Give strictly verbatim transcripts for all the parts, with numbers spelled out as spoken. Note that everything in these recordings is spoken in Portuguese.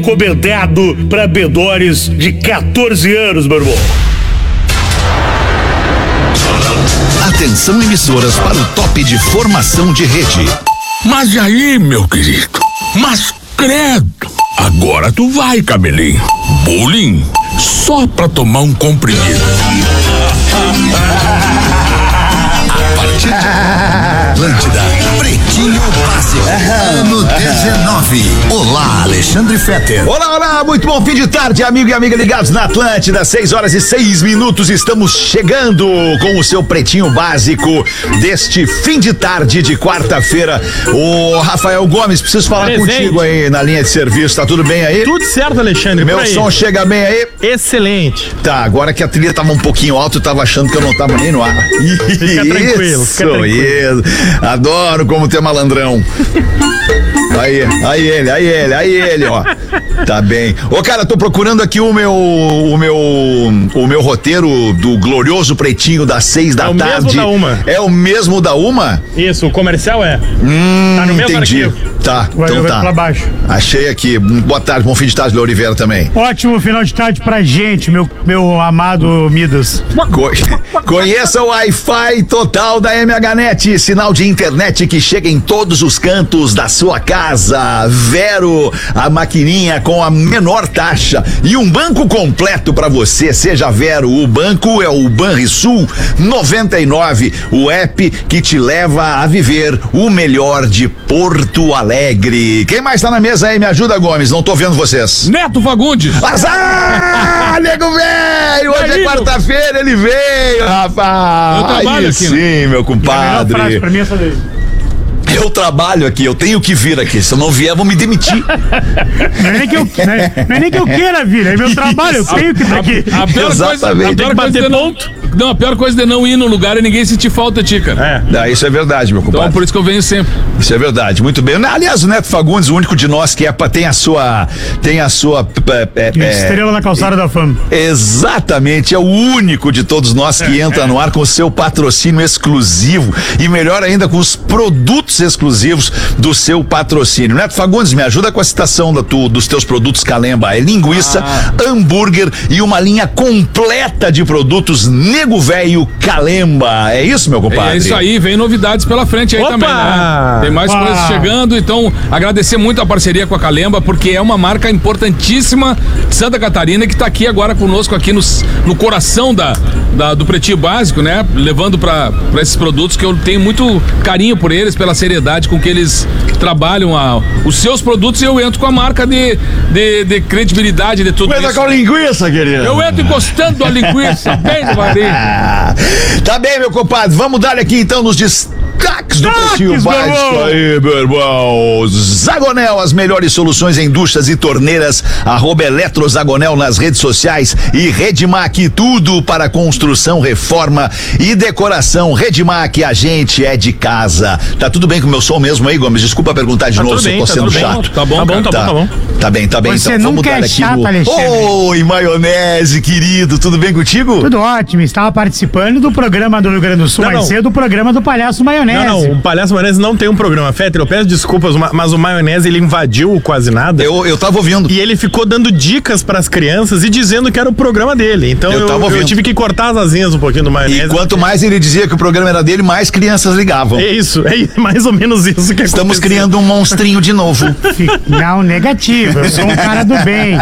Recomendado para menores de quatorze anos, meu irmão. Atenção, emissoras, para o top de formação de rede. Mas aí, meu querido? Mas credo! Agora tu vai, cabelinho. Bullying? Só pra tomar um comprimido. A partir de Atlântida, Pretinho Básico, ano dezenove. Olá, Alexandre Fetter. Olá, olá, muito bom fim de tarde, amigo e amiga ligados na Atlântida, seis horas e seis minutos, estamos chegando com o seu Pretinho Básico deste fim de tarde de quarta-feira. Ô, Rafael Gomes, preciso falar Presente. contigo aí na linha de serviço, tá tudo bem aí? Tudo certo, Alexandre. Meu som chega bem aí? Excelente. Tá, agora que a trilha tava um pouquinho alta, eu tava achando que eu não tava nem no ar. Fica tranquilo, fica tranquilo. Isso. Adoro como ter malandrão. Aí, aí ele, aí ele, aí ele, ó. Tá bem. Ô, cara, tô procurando aqui o meu, o meu, o meu roteiro do glorioso Pretinho das seis da tarde. É o mesmo da Uma. É o mesmo da Uma? Isso, o comercial é. Hum, tá no mesmo entendi. arquivo. Tá, vai então tá. Pra baixo. Achei aqui. Boa tarde, bom fim de tarde, Oliveira também. Ótimo final de tarde pra gente, meu, meu amado Midas. Co- Conheça o Wi-Fi total da M H Net, sinal de internet que chega em todos os cantos da sua casa. Vero, a maquininha com a menor taxa e um banco completo pra você. Seja Vero, o banco é o Banrisul noventa e nove, o app que te leva a viver o melhor de Porto Alegre. Quem mais tá na mesa aí? Me ajuda, Gomes, não tô vendo vocês. Neto Fagundes. Azar! Nego velho! Hoje é quarta-feira, ele veio, rapaz! Eu trabalho aí aqui, sim, né? meu compadre. A melhor frase pra mim é essa daí. Eu trabalho aqui, eu tenho que vir aqui. Se eu não vier, vão me demitir. Não é nem que eu, não é, não é nem que eu queira vir, é meu trabalho, eu tenho que estar aqui. A pior coisa, a pior coisa de não, não, a pior coisa de não ir no lugar é ninguém sentir falta de ti, cara. É. Ah, isso é verdade, meu compadre. Então por isso que eu venho sempre. Isso é verdade, muito bem. Aliás, o Neto Fagundes, o único de nós que é, tem a sua, tem a sua é, é, estrela na calçada é, da fama. Exatamente, é o único de todos nós que entra no ar com o seu patrocínio exclusivo e melhor ainda com os produtos exclusivos do seu patrocínio. Neto Fagundes, me ajuda com a citação da tu, dos teus produtos Calemba. É linguiça, ah. hambúrguer e uma linha completa de produtos Nego Velho Calemba. É isso, meu compadre? É isso aí, vem novidades pela frente aí. Opa! Também, né? Tem mais Opa! coisas chegando, então agradecer muito a parceria com a Calemba, porque é uma marca importantíssima de Santa Catarina que tá aqui agora conosco aqui no, no coração da, da, do Pretinho Básico, né? Levando pra, pra esses produtos que eu tenho muito carinho por eles, pela seriedade com que eles trabalham a, os seus produtos, e eu entro com a marca de, de, de credibilidade de tudo Coisa isso. com a linguiça, querido. Eu entro encostando a linguiça, bem devagarinho. Tá bem, meu compadre, vamos dar aqui então nos destaques do Pretinho Básico aí, meu irmão. Zagonel, as melhores soluções em duchas e torneiras, arroba Eletrozagonel nas redes sociais e Redmac, tudo para construção, reforma e decoração. Redmac, a gente é de casa. Tá tudo bem com o meu som mesmo aí, Gomes? Desculpa perguntar de tá novo se eu tô tá sendo chato. Bem, tá bom, tá bom, tá, tá, bom, tá bom. Tá bem, tá bem. Você então, nunca é chato, no... Alexandre. Oi, maionese, querido, tudo bem contigo? Tudo ótimo, estava participando do programa do Rio Grande do Sul mais cedo, do programa do Palhaço Maionese. Não, não, o Palhaço Maionese não tem um programa, Fetter, eu peço desculpas, mas o Maionese, ele invadiu o Quase Nada. Eu, eu tava ouvindo. E ele ficou dando dicas pras crianças e dizendo que era o programa dele, então eu, eu, eu tive que cortar as asinhas um pouquinho do Maionese. E quanto mais ele dizia que o programa era dele, mais crianças ligavam. É isso, é mais ou menos isso que Estamos aconteceu. criando um monstrinho de novo. Não, negativo, eu sou um cara do bem.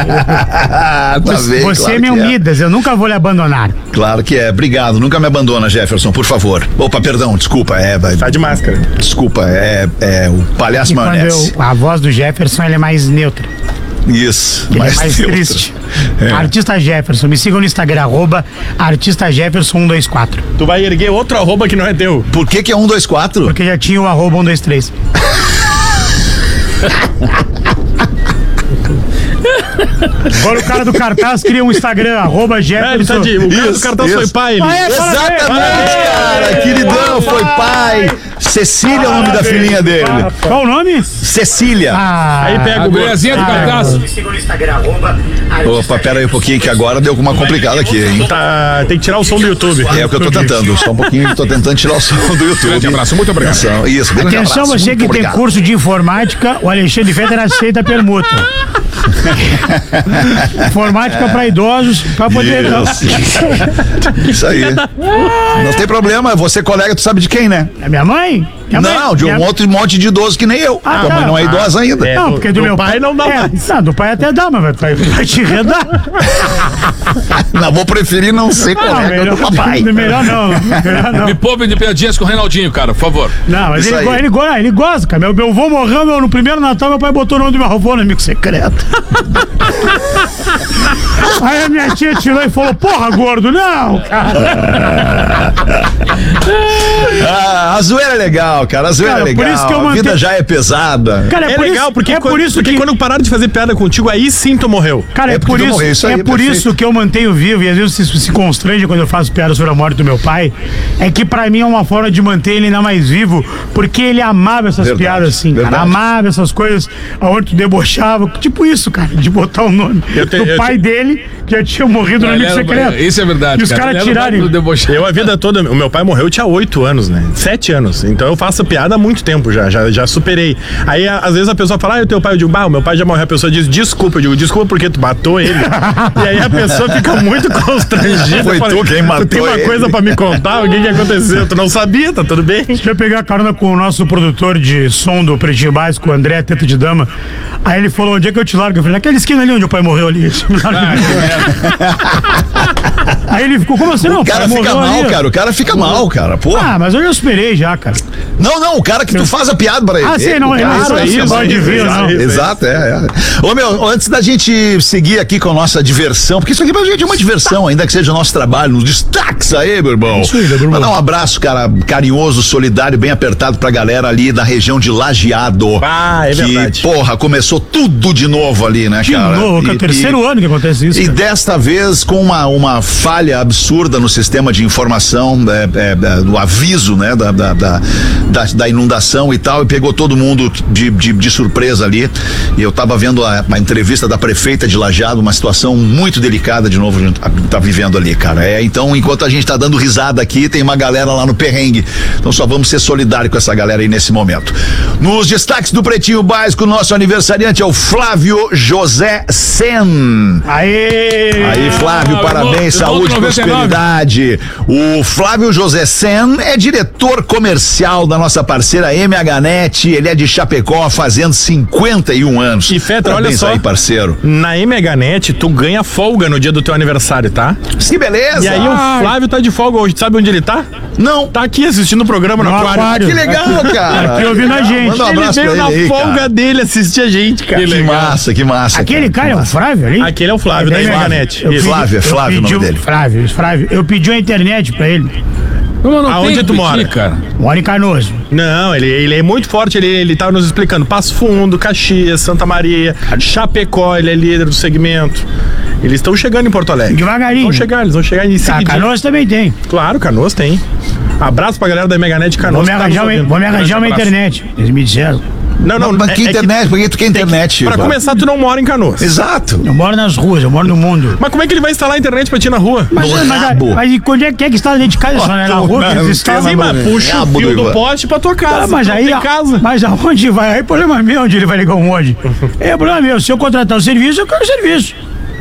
tá você bem, você claro é meu é. Midas, eu nunca vou lhe abandonar. Claro que é, obrigado, nunca me abandona, Jefferson, por favor. Opa, perdão, desculpa, é... Tá de máscara. Desculpa, é, é o Palhaço e Maionese. Quando eu, a voz do Jefferson, ele é mais neutra. Isso, ele mais é mais neutra. triste. É. Artista Jefferson, me sigam no Instagram, arroba Artista Jefferson um dois quatro. Tu vai erguer outro arroba que não é teu. Por que que é um dois quatro? Porque já tinha o arroba um dois três. Agora o cara do cartaz cria um Instagram, arroba Jefferson. É, tá de, o cara isso, do cartaz isso. foi pai. Ele. Ah, é, exatamente, cara, queridão, foi pai. Cecília é o nome da filhinha dele. Qual o nome? Cecília. Ah, Aí pega o guriazinha do cartaz. Opa, pera aí um pouquinho que agora deu uma complicada aqui, hein? Tá, tem que tirar o som do YouTube. É o que eu tô tentando, só um pouquinho, tô tentando tirar o som do YouTube. Grande abraço, muito obrigado. Atenção, isso, grande atenção, abraço, você muito que obrigado. tem curso de informática, o Alexandre Fetter aceita a permuta. Informática para idosos, para poder. Isso. Isso aí. Não tem problema, você colega, tu sabe de quem, né? É minha mãe? Minha Não, mãe, de um minha... outro monte de idoso que nem eu. Ah, Tua tá. mãe não é idosa ainda. É, Não, do, porque do, do meu pai não dá é, mais. Não, do pai até dá, mas vai, vai te redar. Não, vou preferir não ser Não, colega melhor, do papai. melhor não. Melhor não. Me poupe de piadinhas com o Reinaldinho, cara, por favor. Não, mas Isso ele, aí. ele, ele, ele gosta, cara. Meu, meu avô morreu meu, no primeiro Natal, meu pai botou o nome do meu avô no amigo secreto. Aí a minha tia tirou e falou: porra, gordo, não, cara. Ah, a zoeira é legal, cara. A zoeira Cara, é por legal. isso que eu A vida mantenho- já é pesada. Cara, É, por legal, isso, porque, é quando, por isso porque que... quando pararam de fazer piada contigo, aí sim tu morreu. Cara, é, É porque por tu isso, morreu, isso aí, é por perfeito. isso que eu mantenho vivo e às vezes se, se constrange quando eu faço piada sobre a morte do meu pai. É que pra mim é uma forma de manter ele ainda mais vivo, porque ele amava essas Verdade, piadas assim, verdade. cara. Amava essas coisas aonde tu debochava. Tipo isso, cara, de botar o nome Eu te- do eu pai te- dele, que já tinha morrido no Ele amigo era- secreto. Isso é verdade. E os caras Ele era tirarem. do debochado. Eu a vida toda, o meu pai morreu, eu tinha oito anos, né? Sete anos. Então eu faço piada há muito tempo já, já, já superei. Aí a- às vezes a pessoa fala, ah, o teu pai, eu digo, bah, o meu pai já morreu. A pessoa diz, desculpa, eu digo, desculpa porque tu matou ele. E aí a pessoa fica muito constrangida. Foi Eu falei, tu quem matou Tu tem uma ele." coisa pra me contar? O que que aconteceu? Tu não sabia, tá tudo bem? Deixa eu pegar a carona com o nosso produtor de som do Pretinho Básico, o André Teta de Dama. Aí ele falou, onde é que eu te largo? Eu falei, naquela esquina ali onde o pai morreu ali. Aí ele ficou, como assim? Não, O cara pai fica morreu mal, ali. cara. O cara fica mal, cara. Porra. Ah, mas eu já superei já, cara. Não, não, o cara que tu faz a piada pra ele. Ah, sim, não, O ele cara, não sabe isso, se isso, pode isso, vir ou exato, não. Exato, é, é. Ô, meu, antes da gente seguir aqui com a nossa diversão, porque isso aqui pra gente é uma diversão, ainda que seja o nosso trabalho, nos destaques aí, meu irmão. Isso aí, meu irmão. Mandar um abraço, cara, carinhoso, solidário, bem apertado pra galera ali da região de Lajeado. Ah, é que, verdade. porra, começou tudo de novo ali, né, De cara? novo, que é o E- terceiro e- ano que acontece isso. E cara. desta vez com uma, uma falha absurda no sistema de informação, é, é, é, do aviso, né, da, da, da, da, da inundação e tal, e pegou todo mundo de, de, de surpresa ali. E eu tava vendo a, a entrevista da prefeita de Lajeado, uma situação muito delicada de novo, a gente tá, tá vivendo ali, cara. É, então, enquanto a gente tá dando risada aqui, tem uma galera lá no perrengue. Então só vamos ser solidários com essa galera aí nesse momento. Nos destaques do Pretinho Básico, nosso aniversariante é o Flávio José Sen. Aê! Aí, Flávio, Ah, parabéns, irmão, saúde e irmão do noventa e nove. prosperidade. O Flávio José Sen é diretor comercial da nossa parceira M H Net. Ele é de Chapecó, fazendo cinquenta e um anos. E, Fetter, olha Parabéns só. aí, parceiro. Na M H Net, tu ganha folga no dia do teu aniversário, tá? Que beleza. E aí o Flávio tá de folga hoje. Sabe onde ele tá? Não. Tá aqui assistindo o programa no, No aquário. aquário. Que legal, cara. Aqui ouvindo a gente. Manda um Ele abraço veio pra na ele aí, folga cara. dele assistir a gente, cara. Que massa, que massa. Aquele cara é o que massa. Flávio ali? Aquele é o Flávio da É M H dele, Net. eu Isso. pedi- Flávio, é eu Flávio o pedi nome o- dele. Flávio, Flávio. Eu pedi a internet pra ele. Não, não Aonde tem tu pedir, mora? cara. Mora em Canoas. Não, ele, ele é muito forte, ele, ele tá nos explicando. Passo Fundo, Caxias, Santa Maria, Chapecó, ele é líder do segmento. Eles estão chegando em Porto Alegre. Devagarinho. Vão chegar, eles vão chegar em Tá, seguida. Canoas também tem. Claro, Canoas tem. Abraço pra galera da M H Net Vou Canoas. me que tá arranjar, nos uma, ouvindo. vou me arranjar uma Grande abraço. internet. Eles me disseram. Não, não, Mas é- que é que internet? Por que tu quer internet? Pra Ivan? começar, tu não mora em Canoas. Exato. Eu moro nas ruas, eu moro no mundo. Mas como é que ele vai instalar a internet pra ti na rua? Mas, No mas, rabo. mas, e quando é que é que está dentro de casa? Só não é na rua que não, eles não instalam. tem Sim, mas mano, puxa rabo o fio do do Ivan. poste pra tua casa. Ah, mas não aí, tem casa. mas aonde vai? Aí problema meu onde ele vai ligar um monte. É problema meu, se eu contratar o serviço, eu quero o serviço.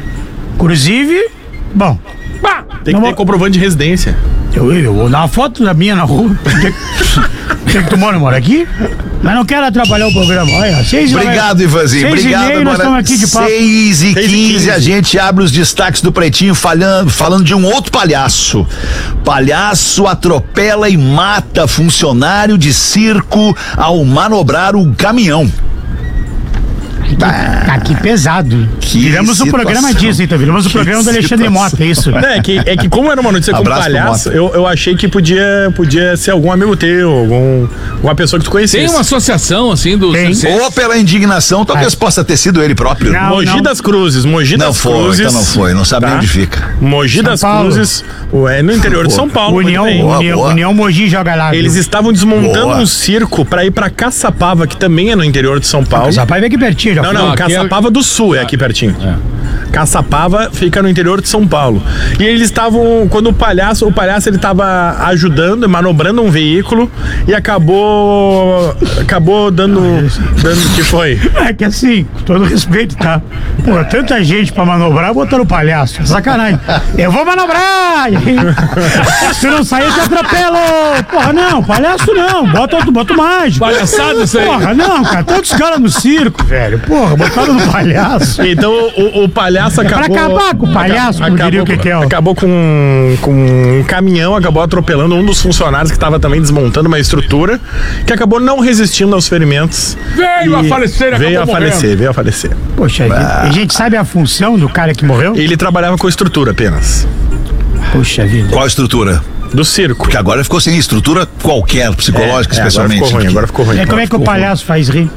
Inclusive, bom, Tem que Não ter vou- comprovante de residência. eu, eu vou dar uma foto da minha na rua. Onde é que- onde é que tu mora? Eu moro aqui? Mas não quero atrapalhar o programa. Olha, seis e Obrigado, Ivanzinho. Seis Obrigado. e meio, nós estamos aqui de papo. seis e Seis e quinze, quinze. a gente abre os destaques do Pretinho falando, falando de um outro palhaço. Palhaço atropela e mata funcionário de circo ao manobrar o caminhão. Tá, tá aqui pesado. Que Viramos um situação. programa disso, então. Viramos o Que programa do Alexandre situação. Mota, é isso. Não, é, que, é que como era uma notícia com um Abraço pro palhaço, Mota. eu, eu achei que podia, podia ser algum amigo teu, algum, uma pessoa que tu conhecesse. Tem uma associação, assim, do Tem. circense. Ou pela indignação, talvez possa ter sido ele próprio. Não. Mogi das Cruzes, Mogi Não das foi, Cruzes. então não foi, não sabe nem onde fica. Mogi São das Paulo. Cruzes, é no interior de São Paulo. União, muito bem. Boa, União, boa. União Mogi joga lá. Eles viu? estavam desmontando Boa. um circo pra ir pra Caçapava, que também é no interior de São Paulo. Caçapava é aqui pertinho, já Não, fui. não, aqui é- Caçapava do Sul é aqui pertinho. Caçapava fica no interior de São Paulo. E eles estavam, quando o palhaço, o palhaço ele tava ajudando, manobrando um veículo e acabou acabou dando dando o que foi? É que assim, com todo respeito, tá? Pô, tanta gente pra manobrar, botando o palhaço. Sacanagem. Eu vou manobrar! E aí, se não sair, te atropelo! Porra, não, palhaço não. Bota outro, bota o mágico. Palhaçada isso aí. Porra, não, cara. Tantos caras no circo, velho. Porra, botaram no palhaço. Então o, o palhaço É pra acabou acabar com o palhaço, como diria o Kekel. acabou com, com um caminhão, acabou atropelando um dos funcionários que estava também desmontando uma estrutura, que acabou não resistindo aos ferimentos. Veio a E falecer, acabou Veio a morrendo. falecer, veio a falecer. Poxa, vida. E a gente sabe a função do cara que morreu? Ele trabalhava com estrutura apenas. Poxa vida. Qual a estrutura? Do circo. Porque agora ficou sem estrutura qualquer, psicológica, É, é, especialmente. Agora ficou ruim, agora ficou ruim. É, como é que o palhaço faz rir?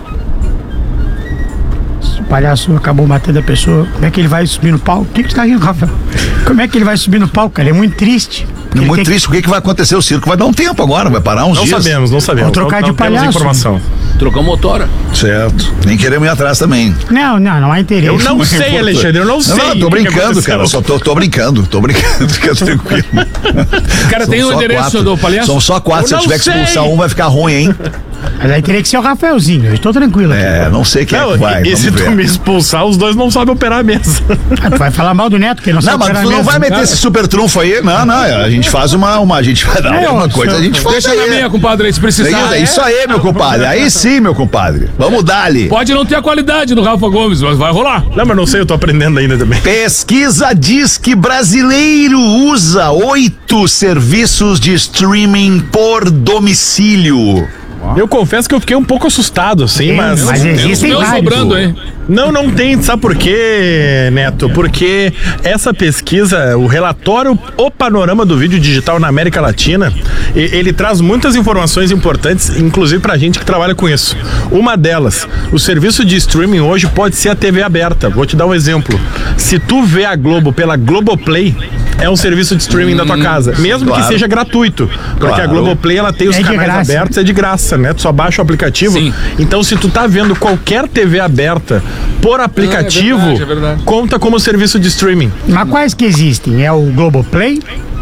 Se o palhaço acabou matando a pessoa, como é que ele vai subir no palco? O que que você tá rindo, Rafael? Como é que ele vai subir no palco, cara? É muito triste. É Ele muito tem que- triste. O que, que vai acontecer? O circo vai dar um tempo agora, vai parar uns Não dias. sabemos, não sabemos. Vamos trocar não, de não temos palhaço. informação. Trocou motora. Certo. Nem queremos ir atrás também. Não, não, não há interesse. Eu não sei, Alexandre, eu não sei. Não, não, o tô que que brincando, aconteceu. cara. Só tô, tô brincando, tô brincando. Fica tranquilo. Cara, tem o endereço do palhaço? São só quatro. Eu Se eu não tiver que sei. expulsar um, vai ficar ruim, hein? Mas aí teria que ser o Rafaelzinho. Eu estou tranquilo aqui. É, não sei quem é Não, que vai. e, e vamos se tu ver. me expulsar, os dois não sabem operar a mesa. Ah, tu vai falar mal do Neto, que ele não, Não, sabe mas operar tu não mesmo. vai meter esse super trunfo aí. Não, não. A gente faz uma. uma a gente vai dar É, alguma ó, coisa. A gente faz Deixa na aí. minha, compadre, aí, se precisar. É isso aí, meu compadre. Aí sim, meu compadre. Vamos dar ali. Pode não ter a qualidade do Rafa Gomes, mas vai rolar. Não, mas não sei, eu tô aprendendo ainda também. Pesquisa diz que brasileiro usa oito serviços de streaming por domicílio. Eu confesso que eu fiquei um pouco assustado, assim, Tem, mas. mas Tem os existem meus vários. sobrando, hein? Não, não tem, sabe por quê, Neto? Porque essa pesquisa, o relatório O Panorama do Vídeo Digital na América Latina, e- ele traz muitas informações importantes, inclusive pra gente que trabalha com isso. Uma delas, o serviço de streaming hoje pode ser a T V aberta. Vou te dar um exemplo. Se tu vê a Globo pela Globoplay, é um serviço de streaming da tua casa, mesmo claro. que seja gratuito, porque Claro. a Globoplay ela tem os É de canais graça. abertos, é de graça, né? Tu só baixa o aplicativo. Sim. Então, se tu tá vendo qualquer T V aberta por aplicativo, É verdade, é verdade. conta como serviço de streaming. Mas quais que existem? É o Globoplay,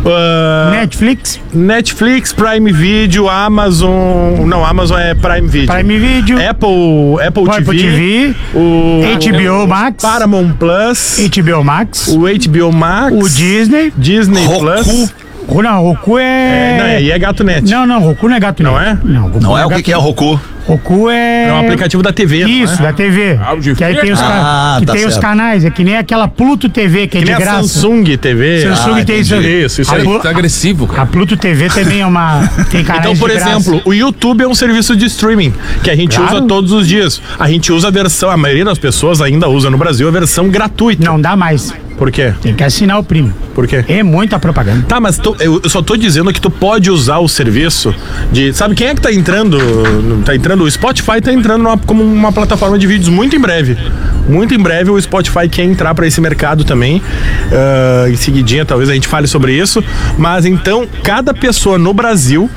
Ah, Netflix, Netflix, Prime Video, Amazon. Não, Amazon é Prime Video. Prime Video, Apple, Apple, Apple T V, T V, o H B O Max, Paramount Plus, H B O Max, o H B O Max, o Disney. Disney Roku. Plus. Ro- Não, Roku É, não, é. aí é GatoNet. Não, não, Roku não é gato Não Net. é? Não, Roku Não é o que, gato que é Net. Roku? Roku é. É um aplicativo da T V. não Isso, é? da T V. Áudio Que aí tem os, ca- Ah, que tá tem os certo. canais, é que nem aquela Pluto T V, que é Que de nem a graça. Samsung T V. Samsung Ah, tem isso. entendi. Isso, isso A aí. Plu- Tá agressivo, cara. A Pluto T V também é uma. Tem canais Então, por de graça. exemplo, o YouTube é um serviço de streaming que a gente Claro. usa todos os dias. A gente usa a versão, a maioria das pessoas ainda usa no Brasil a versão gratuita. Não dá mais. Por quê? Tem que assinar o primo. Por quê? É muita propaganda. Tá, mas tu- eu eu só tô dizendo que tu pode usar o serviço de. Sabe quem é que tá entrando? Tá entrando. O Spotify tá entrando numa- como uma plataforma de vídeos muito em breve. Muito em breve o Spotify quer entrar pra esse mercado também. Ah, em seguidinha, talvez a gente fale sobre isso. Mas então, cada pessoa no Brasil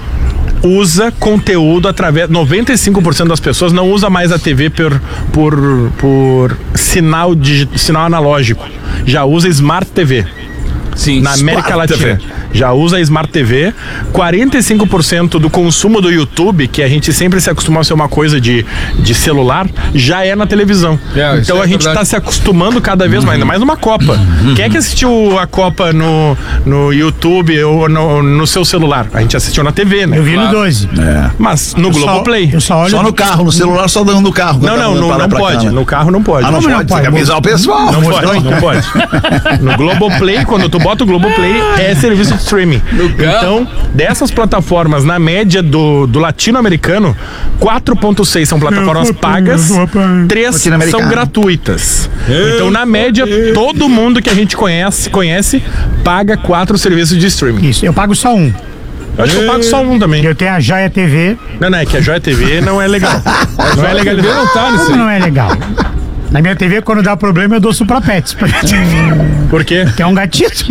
usa conteúdo através. noventa e cinco por cento das pessoas não usa mais a T V por, por, por sinal, digi- sinal analógico. Já usa Smart T V. Sim. Na América Smart Latina. T V. Já usa a Smart T V. quarenta e cinco por cento do consumo do YouTube, que a gente sempre se acostumou a ser uma coisa de, de celular, já é na televisão. É, isso então é a gente verdade. está se acostumando cada vez mais, ainda mais numa Copa. Quem é que assistiu a Copa no, no YouTube ou no, no seu celular? A gente assistiu na T V, né? Eu vi Claro. no doze. Mas no Eu só- Globoplay. Eu só olho. Só no carro, no celular, só dando no carro. Não, não, não, não pode. No carro não pode. Ah, não Como não pode? pode? Tem que avisar o pessoal. Não pode, não pode. No Globoplay, quando tu bota o Globoplay, é serviço de streaming. Então, dessas plataformas, na média do, do latino-americano, quatro ponto seis são plataformas pagas, três são gratuitas. Então, na média, todo mundo que a gente conhece, conhece paga quatro serviços de streaming. Isso, eu pago só um. Eu acho que eu pago só um também. Eu tenho a Joia T V. Não, não, é que a Joia T V não é legal. Não é legal, não tá nisso aí. Não é legal. Na minha T V, quando dá problema, eu dou Supra Pets. Por quê? Que é um gatito.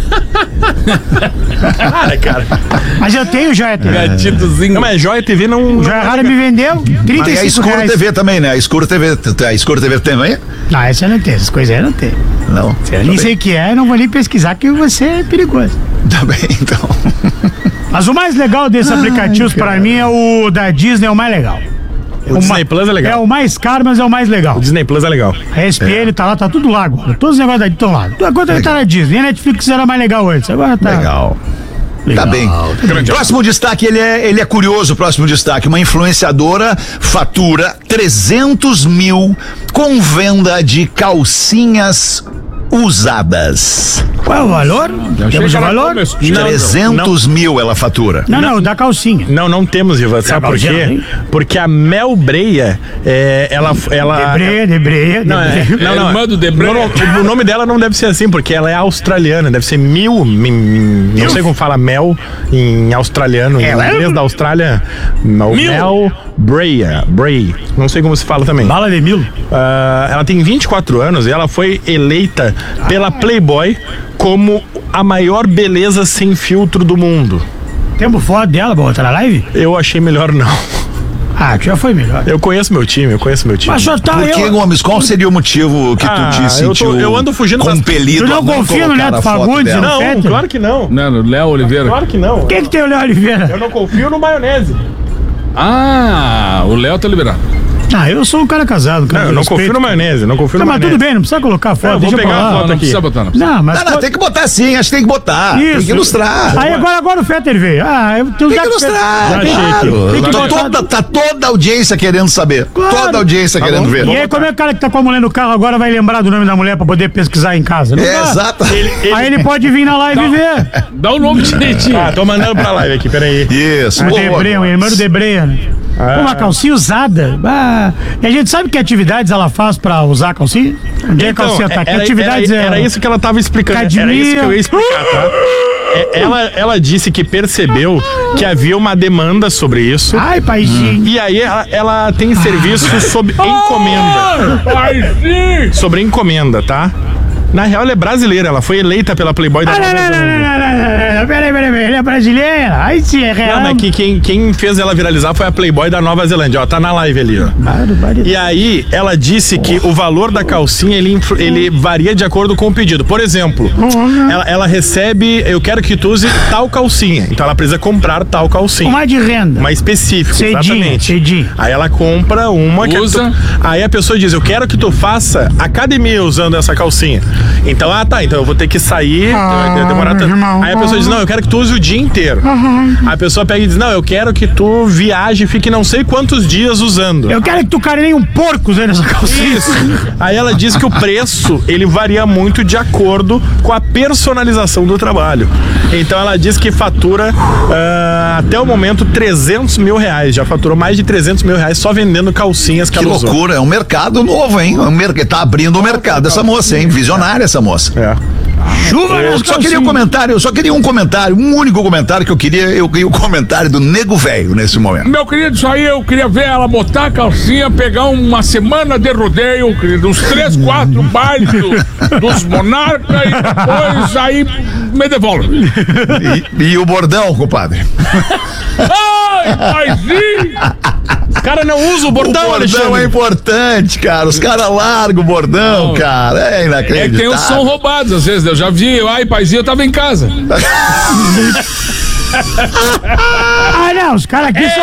Cara, cara. Mas eu tenho Joia T V. Gatitozinho. Não, mas Joia T V não... O Joia Rara me vendeu trinta e Mas é a cinco Escuro reais. T V também, né? A Escuro T V. A Escuro T V também? Não, essa eu não tenho. Essas coisas aí eu não tenho. Não. Eu nem sei o que é, não vou nem pesquisar, que você é perigoso. Tá bem, então. Mas o mais legal desses Ai, aplicativos cara. pra mim é o da Disney, é o mais legal. O, o Disney Plus é legal. É o mais caro, mas é o mais legal. O Disney Plus é legal. A S P N é. tá lá, tá tudo lá agora. Todos os negócios da estão lá. Agora tá na Disney. A Netflix era mais legal antes. Agora tá. Legal. Legal. Tá bem. Grande. Próximo destaque, ele é, ele é curioso, próximo destaque. Uma influenciadora fatura trezentos mil com venda de calcinhas usadas. Qual é o valor? Temos o valor? trezentos mil ela fatura. Não, não, da calcinha. Não, não temos, Ivan. Sabe por quê? Porque a Mel Breia, é, ela... ela Debreia, Debreia, não, é, não, não, irmã do Debreia. O nome dela não deve ser assim, porque ela é australiana. Deve ser Mil... Mi, não sei como fala Mel em australiano. Em inglês da Austrália. Mel, Mel Breia. Breia. Não sei como se fala também. Bala de mil. Uh, ela tem vinte e quatro anos e ela foi eleita pela Playboy como a maior beleza sem filtro do mundo. Temos foto dela pra botar na live? Eu achei melhor não. Ah, que já foi melhor. Eu conheço meu time, eu conheço meu time. Mas só tá Por que, eu... Gomes? Qual seria o motivo que ah, tu te sentiu eu, tô, eu ando fugindo compelido Tu não confia no Neto Fagundes? Não, não claro que não. Não, no Léo Oliveira. Claro que não. Quem que tem o Léo Oliveira? Eu não confio no maionese. Ah, o Léo tá liberado. Ah, eu sou um cara casado, cara. Não, eu não confio no maionese, não confio não, no mas maionese. tudo bem, não precisa colocar a foto. Não, deixa vou pegar pra lá. a foto Não, não aqui. precisa botar, não precisa. Não, mas Não, não, tem que botar sim, acho que tem que botar. Isso. Tem que ilustrar. Aí agora, agora o Fetter veio. Ah, eu tenho Tem que ilustrar, Já achei claro. Tem que Tá botar- toda, tá toda a audiência querendo saber. Claro. Toda a audiência Tá querendo bom. ver. E aí, como é que o cara que tá com a mulher no carro agora vai lembrar do nome da mulher pra poder pesquisar em casa? Não É, dá. exato. Aí ele pode vir na live e ver. Dá o nome direitinho. Ah, tô mandando pra live aqui, peraí. Isso. A boa, Debreia, boa. o irmão do Debreia, né? Ah. Pô, uma calcinha usada. Ah, e a gente sabe que atividades ela faz pra usar a calcinha? Onde é a Então, calcinha tá? Que era, atividades era, era ela- isso que ela tava explicando. Academia. Era isso que eu ia explicar, tá? É, Ela, ela disse que percebeu que havia uma demanda sobre isso. Ai, paizinho. E aí ela, ela tem serviço sob encomenda. Paizinho! Sobre encomenda, tá? Na real, ela é brasileira, ela foi eleita pela Playboy da Ah, não, Nova não, não, Zelândia. não, não, não, não, peraí, peraí, peraí, ele é brasileira? Aí sim, é real. Não, mas que quem, quem fez ela viralizar foi a Playboy da Nova Zelândia, ó, tá na live ali, ó. E aí, ela disse que o valor da calcinha, ele, influ- ele varia de acordo com o pedido. Por exemplo, ela, ela recebe, eu quero que tu use tal calcinha, então ela precisa comprar tal calcinha. Mais de renda. Uma específica, Cedinho, exatamente. cedinho. Aí ela compra uma que Usa. tu- aí a pessoa diz, eu quero que tu faça academia usando essa calcinha. Então, ah tá, então eu vou ter que sair, vai demorar tanto. irmão. Aí a pessoa diz, não, eu quero que tu use o dia inteiro. A pessoa pega e diz, não, eu quero que tu viaje e fique não sei quantos dias usando. Eu quero que tu carinhe um porco usando essa calcinha. Isso. Aí ela diz que o preço, ele varia muito de acordo com a personalização do trabalho. Então ela diz que fatura ah, até o momento trezentos mil reais. Já faturou mais de trezentos mil reais só vendendo calcinhas que, Que ela usou. loucura, é um mercado novo, hein? É um mer... Tá abrindo o mercado essa moça, hein? Visionária essa moça. É. Chuva Eu nas só queria um calcinhas. comentário, eu só queria um comentário, um único comentário que eu queria, eu queria o comentário do Nego Velho nesse momento. Meu querido, isso aí eu queria ver ela botar a calcinha, pegar uma semana de rodeio, querido, uns três, quatro bailes do- dos monarcas e depois aí me devolve. E, e o bordão, compadre? Ai, paizinho! O cara não usa o O bordão, bordão Alexandre. é importante, cara. Os caras largam o bordão, Não. cara. É É inacreditável. que tem os som roubados, às vezes. Eu já vi, ai, paizinho, eu tava em casa. Ah, não, os caras aqui são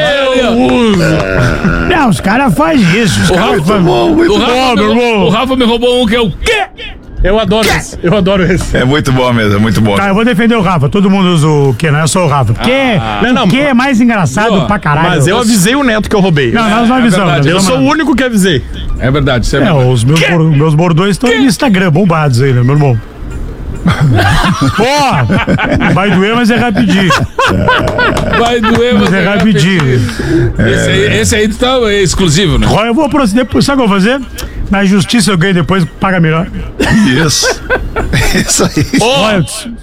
foda. Não, os caras fazem isso. Os caras fazem. Muito O Rafa, bom, me, meu irmão. o Rafa me roubou um que é o quê? Eu adoro esse. Eu adoro esse. É muito bom mesmo, é muito bom. Tá, eu vou defender o Rafa. Todo mundo usa o que, não é só o Rafa. Porque Não, não, o que é mais engraçado Ó, pra caralho. Mas eu avisei o Neto que eu roubei. Não, nós não avisamos. verdade, nós Eu sou o avisamos. único que avisei. É verdade, isso é É, verdade. os meus, bor- meus bordões estão no Instagram, bombados aí, né, meu irmão? Pô, vai doer, mas é rapidinho. Vai doer, mas, Mas é rapidinho. Esse aí, esse aí tá é exclusivo, né? Ó, eu vou proceder, sabe o que eu vou fazer? Na justiça eu ganho depois, paga melhor. Isso. Isso aí. Ó,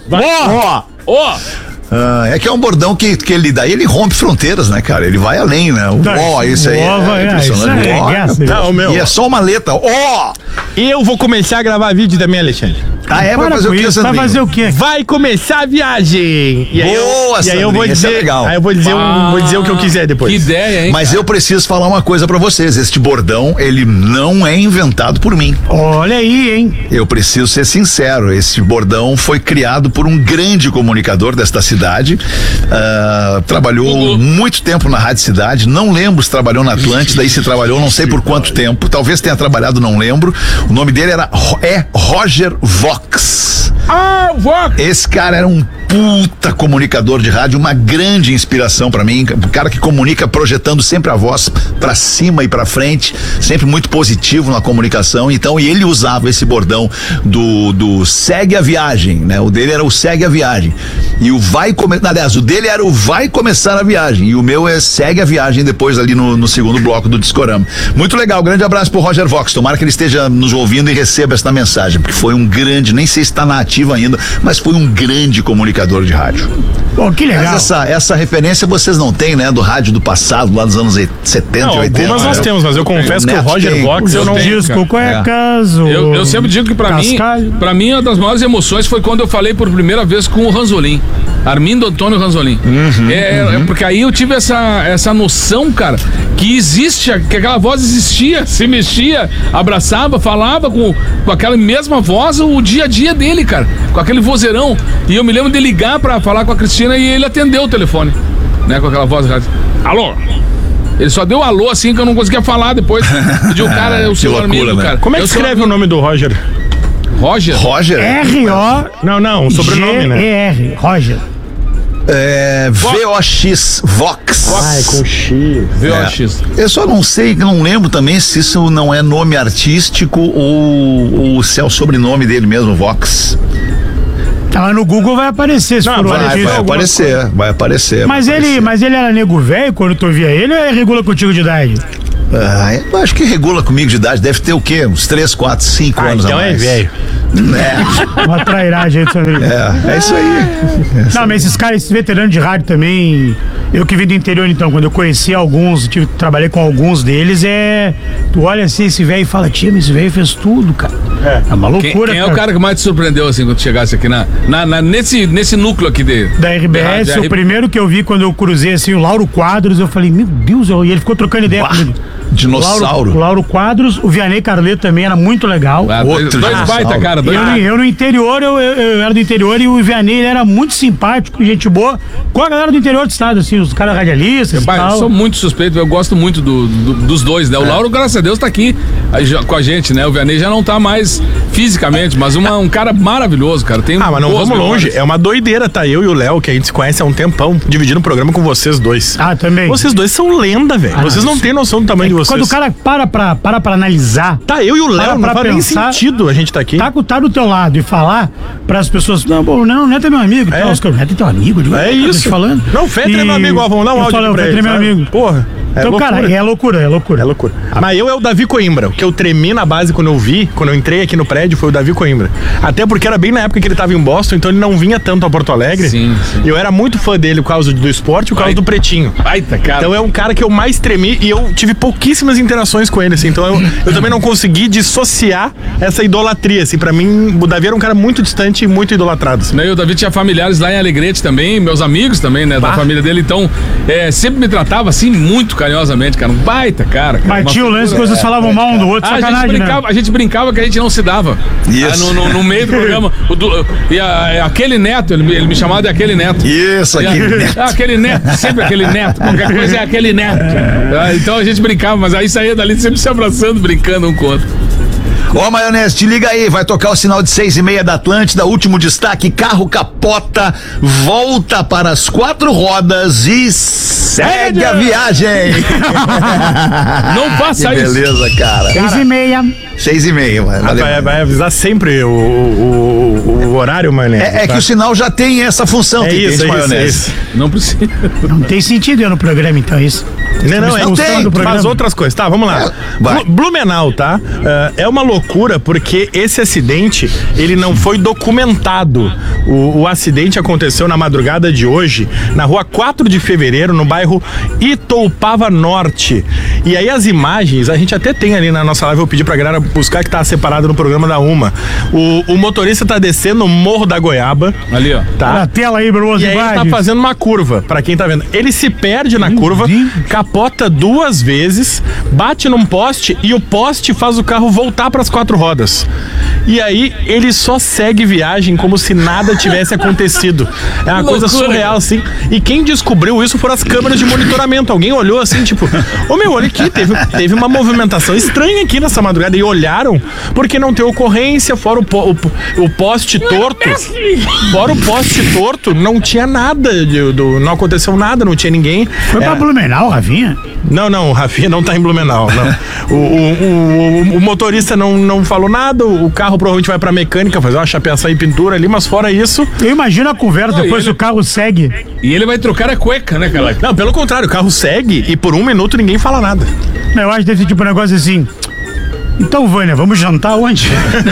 Ó, Ó! ah, é que é um bordão que, que ele daí ele rompe fronteiras, né, cara? Ele vai além, né? O Tá, ó, esse aí ó, vai, é é, impressionante. isso aí é Ó, guessa, Não, meu. e é só uma letra. Ó! Eu vou começar a gravar vídeo também, Alexandre. Ah, é? Vai Para fazer o com que, isso, vai Sandrinho? fazer o quê? Vai começar a viagem. E aí eu- Boa, E aí eu vou Sandrinho, esse é dizer, legal. aí eu vou dizer, um, vou dizer o que eu quiser depois. Que ideia, hein? Mas eu preciso falar uma coisa pra vocês. Este bordão, ele não é inventado por mim. Olha aí, hein? Eu preciso ser sincero, esse bordão foi criado por um grande comunicador desta cidade, ah, trabalhou Uhum. muito tempo na Rádio Cidade, não lembro se trabalhou na Atlântida, aí se trabalhou não sei por quanto tempo, talvez tenha trabalhado, não lembro. O nome dele era é Roger Vox. Ah, Vox! Esse cara era um puta comunicador de rádio, uma grande inspiração pra mim, um cara que comunica projetando sempre a voz pra cima e pra frente, sempre muito positivo na comunicação. Então, e ele usava esse bordão do, do segue a viagem, né? O dele era o segue a viagem. E o vai começar, aliás, o dele era o vai começar a viagem. E o meu é segue a viagem depois ali no, no segundo bloco do Discorama. Muito legal, grande abraço pro Roger Vox. Tomara que ele esteja nos ouvindo e receba esta mensagem, porque foi um grande, nem sei se está na ativa ainda, mas foi um grande comunicador de rádio. Pô, que legal. Mas essa, essa referência vocês não têm, né? Do rádio do passado, lá dos anos setenta, Não, oitenta. algumas nós né? temos, mas eu confesso O que o Neto Roger tem. Vox eu O não. tenho, disco cuecas, o... Eu, eu sempre digo que pra mim, Cascalho. pra mim, uma das maiores emoções foi quando eu falei por primeira vez com o Ranzolin. Armindo Antônio Ranzolin. é, é porque aí eu tive essa, essa noção, cara, que existe, que aquela voz existia, se mexia, abraçava, falava com, com aquela mesma voz o dia a dia dele, cara, com aquele vozeirão. E eu me lembro de ligar pra falar com a Cristina e ele atendeu o telefone, né, com aquela voz. Alô? Ele só deu alô assim que eu não conseguia falar depois. Pediu o cara, o seu loucura, Armindo, né? cara. Como é que Eu sou escreve o nome do Roger? Roger? Roger? R O Não, não, o sobrenome, né? G E R, Roger. É, V O X, Vox. Ai, com X. V O X. Eu só não sei, não lembro também se isso não é nome artístico ou, ou se é o sobrenome dele mesmo, Vox. Tá lá no Google, vai aparecer se Não, for o vai, Vai, artista. vai aparecer, vai aparecer. Mas vai ele, aparecer. mas ele era nego velho quando tu via ele ou é regula contigo de idade? Ah, eu acho que regula comigo de idade, deve ter o quê? Uns três, quatro, cinco Ah, anos então a é mais. velho. É, Uma trairagem aí, Sandrinho. é, é isso aí. Não, mas esses caras, esses veteranos de rádio também, eu que vim do interior então, quando eu conheci alguns, tive, trabalhei com alguns deles, é. Tu olha assim esse velho e fala, tia, mas esse velho fez tudo, cara. É, uma Quem, loucura, quem é o cara que mais te surpreendeu assim quando chegasse aqui na, na, na- nesse, nesse núcleo aqui de, Da R B S, de- o primeiro que eu vi quando eu cruzei assim, o Lauro Quadros, eu falei, meu Deus, e ele ficou trocando ideia Bah, comigo. dinossauro. Lauro, o Lauro Quadros, o Vianney Carleto também era muito legal. Ah, dois, Outro dois dinossauro. baita, cara. Dois, Eu, no- eu no interior, eu, eu- eu era do interior e o Vianney ele era muito simpático, gente boa, com a galera do interior do estado, assim, os caras radialistas e Bah, eu tal. sou muito suspeito, eu gosto muito do- do- dos dois, né? O Lauro, graças a Deus, tá aqui aí já- com a gente, né? O Vianney já não tá mais fisicamente, mas uma- um cara maravilhoso, cara. Tem Ah, mas não boas vamos memórias. longe. É uma doideira, tá? Eu e o Léo, que a gente se conhece há um tempão, dividindo o programa com vocês dois. Ah, também. Vocês dois são lenda, velho. Ah, Vocês não isso- têm noção do tamanho de vocês. Quando o cara para pra, para pra analisar, Tá, eu e o Para Léo, não pra faz nem pensar- sentido a gente tá aqui. tá, com- tá do teu lado e falar pras pessoas, não, bom, não, o Neto é meu amigo. É. Tal, os caras, o Neto é teu amigo. Eu digo, É "Ah, eu tô isso. te falando. Não, o Fetter é meu amigo, ó, vamos dar um eu áudio falo, pra o ele. Fetter é meu sabe? amigo. Porra. É Então, loucura. cara, é loucura, é loucura. É loucura. Mas eu é o Davi Coimbra. O que eu tremi na base quando eu vi, quando eu entrei aqui no prédio, foi o Davi Coimbra. Até porque era bem na época que ele tava em Boston, então ele não vinha tanto a Porto Alegre. Sim, sim. E eu era muito fã dele por causa do esporte e por causa Vai. do Pretinho. Baita, cara. Então é um cara que eu mais tremi e eu tive pouquíssimas interações com ele, assim. Então eu, eu também não consegui dissociar essa idolatria, assim. Pra mim, o Davi era um cara muito distante e muito idolatrado, assim. Né, e o Davi tinha familiares lá em Alegrete também, meus amigos também, né, da família dele, então é, sempre me tratava assim muito carinhosamente, cara, um baita cara. cara, Mas uma tinha o lance que figura- vocês falavam mal um do outro, Ah, a, gente sacanagem, brincava, né? a gente brincava que a gente não se dava. Isso. Ah, no, no- no meio do programa. O do- e a- é aquele neto, ele, me- ele me chamava de aquele neto. Isso E a- aqui, né? ah, aquele neto, sempre aquele neto. Qualquer coisa é aquele neto. Ah, então a gente brincava, mas aí saía dali sempre se abraçando, brincando um com o outro. Ó, Maionese, te liga aí, vai tocar o sinal de seis e meia da Atlântida, último destaque, carro capota, volta para as quatro rodas e segue a viagem. Não faça que isso. Beleza, cara. Seis e meia. Seis e meia, mano. Ah, vai, vai avisar sempre o, o, o, o horário, Maionese. É, é tá? que o sinal já tem essa função, É tu isso, entende, é isso, Maionese? é isso. Não precisa. Não tem sentido eu no programa, então, isso. Não, não, é, Não tem, tem, do programa. faz outras coisas. Tá, vamos lá. É, vai. Blu- Blumenau, tá? Uh, é uma loucura porque esse acidente, ele não foi documentado. O, o acidente aconteceu na madrugada de hoje, na rua quatro de fevereiro, no bairro Itoupava Norte. E aí as imagens, a gente até tem ali na nossa live, eu pedi pra galera buscar que tá separado no programa da Uma. O, o motorista tá descendo o Morro da Goiaba. Ali, ó. Tá? Na tela aí, Bruno. E aí ele tá fazendo uma curva, pra quem tá vendo. Ele se perde na curva, Deus. capota duas vezes, bate num poste e o poste faz o carro voltar pras quatro rodas. E aí ele só segue viagem como se nada tivesse acontecido. É uma coisa loucura, surreal, assim. E quem descobriu isso foram as câmeras de monitoramento. Alguém olhou assim, tipo, ô meu, olha aqui, teve, teve uma movimentação estranha aqui nessa madrugada. E olharam, porque não tem ocorrência, fora o, po- o, o poste torto. Fora o poste torto, não tinha nada, de- do, não aconteceu nada, não tinha ninguém. Foi É, pra Blumenau, Rafinha? não, não, o Rafinha não tá em Blumenau, não. O, o, o, o motorista não, não falou nada, o carro provavelmente vai pra mecânica fazer uma chapeação e pintura ali, mas fora isso... Eu imagino a conversa, Não, depois e ele- o carro segue. E ele vai trocar a cueca, né, cara? Não, pelo contrário, o carro segue e por um minuto ninguém fala nada. Eu acho que deve ser tipo um negócio assim. Então, Vânia, vamos jantar onde?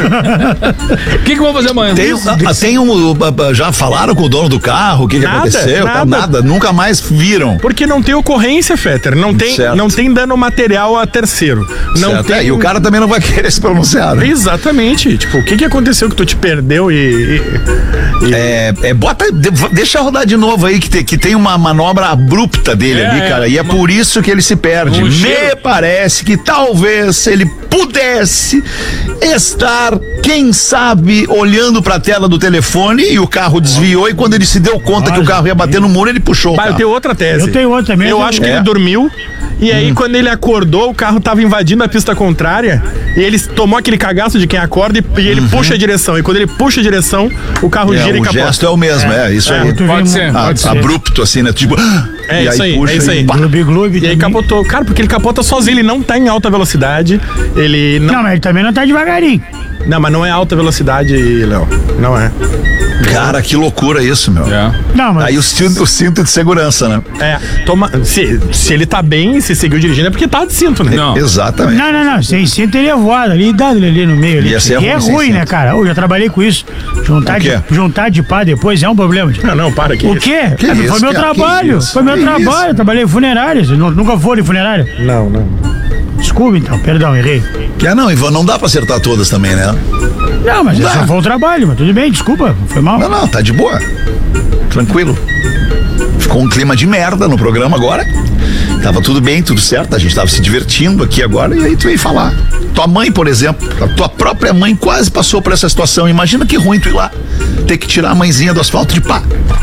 O que que vão fazer amanhã? Tem, ah, tem um, já falaram com o dono do carro, o que, que Nada, aconteceu? Tá, nada. nada, nunca mais viram. Porque não tem ocorrência, Fetter, não tem, Certo. não tem dano material a terceiro. Não Certo, tem... é, e o cara também não vai querer se pronunciar, né? Exatamente, tipo, o que que aconteceu que tu te perdeu e... e- e- É, é, bota, de- deixa rodar de novo aí, que tem, que tem uma manobra abrupta dele É, ali, é, cara, e é uma- por isso que ele se perde. Um Me cheiro. parece que talvez ele pudesse estar, quem sabe, olhando pra tela do telefone e o carro desviou e quando ele se deu conta que o carro ia bater no muro, ele puxou o Bah, eu carro. tenho outra tese. Eu tenho outra também. Eu eu- acho que É. ele dormiu e aí quando ele acordou, o carro tava invadindo a pista contrária e ele tomou aquele cagaço de quem acorda e, e ele puxa a direção. E quando ele puxa a direção, o carro É, gira e o capota. gesto é o mesmo, é, isso aí. tu Pode vê ser, um- Ah, pode ser. abrupto assim, né? Tipo, É e isso aí, puxa é isso e aí. pá. Gloob Gloob E aí também. capotou. Cara, porque ele capota sozinho, ele não tá em alta velocidade. Ele não. Não, mas ele também não tá devagarinho. Não, mas não é alta velocidade, Léo. Não é. Cara, que loucura isso, meu. É. Não, mas. Aí o cinto, o cinto de segurança, né? É, toma. Se, se ele tá bem, se seguiu dirigindo, é porque tá de cinto, né? Não. Exatamente. Não, não, não. Sem cinto ele é voado ali, dado ele ali no meio. Ali. Ia ser Que é ruim sem ruim, né, cinto. cara? Eu já trabalhei com isso. Juntar O de, quê? juntar de pá depois é um problema. Não, não, para aqui. O quê? Que É, isso, foi meu cara? Que trabalho. isso? Foi meu Que trabalho. isso? Eu trabalhei em funerárias. Nu- Nunca foram em funerária. Não, não. Desculpa, então. Perdão, errei. É, não, Ivan, não dá pra acertar todas também, né? Não, mas Dá. esse foi o trabalho, mas tudo bem, desculpa. Foi mal. Não, não, tá de boa. Tranquilo. Ficou um clima de merda no programa agora. Tava tudo bem, tudo certo, a gente tava se divertindo aqui agora e aí tu veio falar. Tua mãe, por exemplo, a tua própria mãe quase passou por essa situação. Imagina que ruim tu ir lá, ter que tirar a mãezinha do asfalto de pá.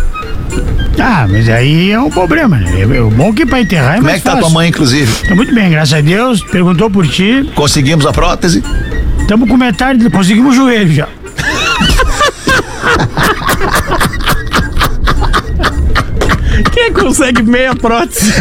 Ah, mas aí é um problema, né? É o bom que pra enterrar é Como é mais que tá fácil. tua mãe, inclusive? Tá muito bem, graças a Deus. Perguntou por ti. Conseguimos a prótese? Tamo com metade, conseguimos o joelho já. Quem consegue meia prótese?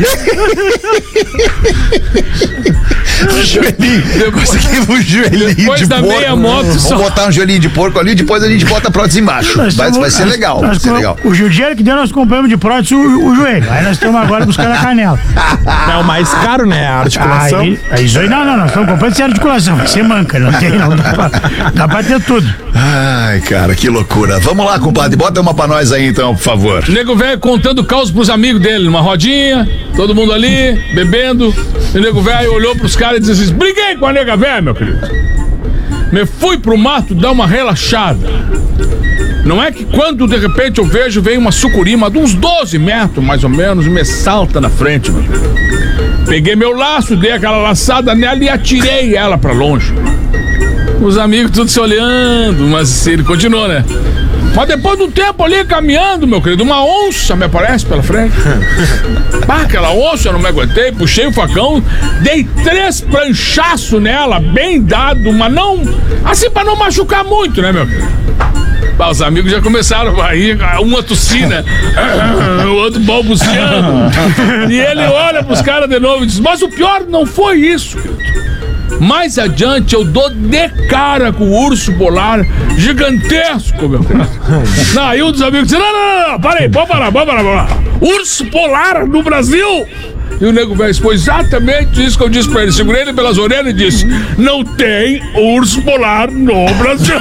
O joelhinho. Conseguimos um joelhinho Depois de da porco. meia moto, Vamos só- botar um joelhinho de porco ali, depois a gente bota a prótese embaixo. Nós Vai, tamo- vai ser nós- legal, nós vai ser com- legal. O judiairo que deu, nós compramos de prótese o, o joelho. Aí nós estamos agora buscando a canela. É o mais caro, né? A articulação. Aí, aí isso aí, não, não, nós estamos comprando sem articulação. Vai ser manca, não tem, não. Dá pra, dá pra ter tudo. Ai, cara, que loucura. Vamos lá, compadre, bota uma pra nós aí então, por favor. O nego velho contando caos pros amigos dele, numa rodinha, todo mundo ali, bebendo. E o nego velho olhou pros caras e disse assim: briguei com a nega velha, meu querido. Me fui pro mato dar uma relaxada. Não é que quando de repente eu vejo, vem uma sucurima de uns doze metros, mais ou menos, e me salta na frente, meu querido. Peguei meu laço, dei aquela laçada nela e atirei ela pra longe. Os amigos tudo se olhando, mas ele continuou, né? Mas depois do tempo ali, caminhando, meu querido, uma onça me aparece pela frente. Pá, aquela onça, eu não me aguentei, puxei o facão, dei três pranchaços nela, bem dado, mas não... Assim, pra não machucar muito, né, meu querido? Bah, os amigos já começaram a ir, uma tossina, o outro balbuciando. E ele olha pros caras de novo e diz, mas o pior não foi isso, querido. Mais adiante eu dou de cara com o urso polar gigantesco, meu querido. Não, aí um dos amigos disse, não, não, não, não, para aí, pode parar, pode parar, pode parar. Urso polar no Brasil? E o nego velho foi exatamente isso que eu disse pra ele. Segurei ele pelas orelhas e disse, não tem urso polar no Brasil.